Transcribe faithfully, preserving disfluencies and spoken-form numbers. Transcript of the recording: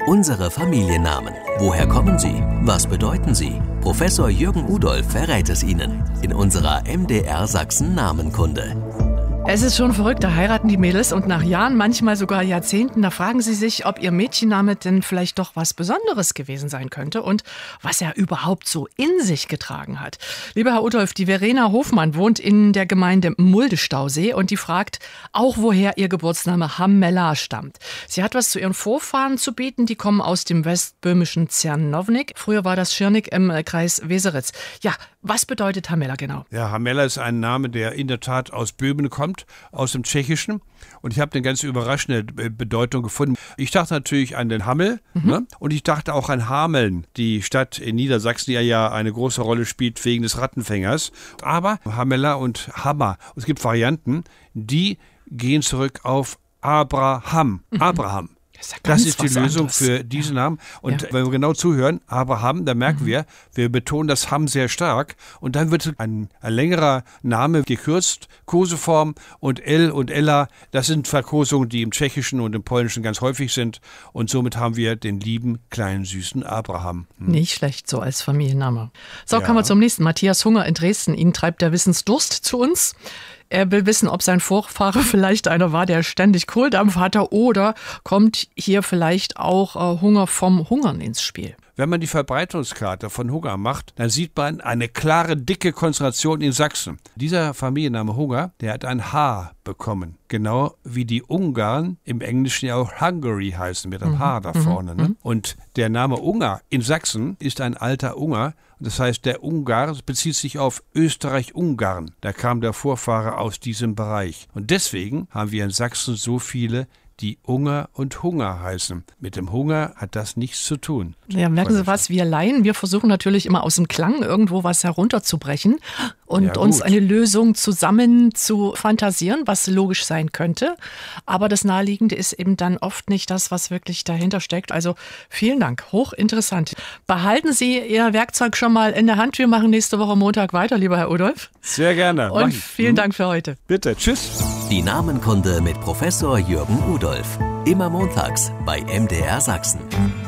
Unsere Familiennamen. Woher kommen sie? Was bedeuten sie? Professor Jürgen Udolph verrät es Ihnen in unserer M D R Sachsen Namenkunde. Es ist schon verrückt, da heiraten die Mädels und nach Jahren, manchmal sogar Jahrzehnten, da fragen sie sich, ob ihr Mädchenname denn vielleicht doch was Besonderes gewesen sein könnte und was er überhaupt so in sich getragen hat. Lieber Herr Udolph, die Verena Hofmann wohnt in der Gemeinde Mulde-Stausee und die fragt auch, woher ihr Geburtsname Hamella stammt. Sie hat was zu ihren Vorfahren zu bieten, die kommen aus dem westböhmischen Czernownik. Früher war das Schirnik im Kreis Weseritz. Ja, was bedeutet Hamella genau? Ja, Hamella ist ein Name, der in der Tat aus Böhmen kommt, aus dem Tschechischen. Und ich habe eine ganz überraschende Bedeutung gefunden. Ich dachte natürlich an den Hammel, mhm. ne? Und ich dachte auch an Hameln, die Stadt in Niedersachsen, die ja eine große Rolle spielt wegen des Rattenfängers. Aber Hamella und Hammer, es gibt Varianten, die gehen zurück auf Abraham. Mhm. Abraham. Das ist, ja das ist die Lösung anderes. für diesen ja. Namen. Und ja. wenn wir genau zuhören, Abraham, dann merken mhm. wir, wir betonen das Ham sehr stark. Und dann wird ein, ein längerer Name gekürzt, Koseform und El und Ella. Das sind Verkosungen, die im Tschechischen und im Polnischen ganz häufig sind. Und somit haben wir den lieben, kleinen, süßen Abraham. Hm. Nicht schlecht, so als Familienname. So, ja. kommen wir zum nächsten. Matthias Hunger in Dresden. Ihn treibt der Wissensdurst zu uns. Er will wissen, ob sein Vorfahre vielleicht einer war, der ständig Kohldampf hatte, oder kommt hier vielleicht auch äh, Hunger vom Hungern ins Spiel? Wenn man die Verbreitungskarte von Hunger macht, dann sieht man eine klare, dicke Konzentration in Sachsen. Dieser Familienname Hunger, der hat ein H bekommen. Genau wie die Ungarn im Englischen ja auch Hungary heißen, mit einem mhm. H da vorne. Mhm. Ne? Und der Name Unger in Sachsen ist ein alter Unger. Das heißt, der Ungar bezieht sich auf Österreich-Ungarn. Da kam der Vorfahre aus diesem Bereich. Und deswegen haben wir in Sachsen so viele, die Unger und Hunger heißen. Mit dem Hunger hat das nichts zu tun. Ja, merken Sie was, wir Laien, wir versuchen natürlich immer aus dem Klang irgendwo was herunterzubrechen und ja, uns eine Lösung zusammen zu fantasieren, was logisch sein könnte. Aber das Naheliegende ist eben dann oft nicht das, was wirklich dahinter steckt. Also vielen Dank, hochinteressant. Behalten Sie Ihr Werkzeug schon mal in der Hand. Wir machen nächste Woche Montag weiter, lieber Herr Udolph. Sehr gerne. Und vielen Dank für heute. Bitte, tschüss. Die Namenkunde mit Professor Jürgen Udolph. Immer montags bei M D R Sachsen.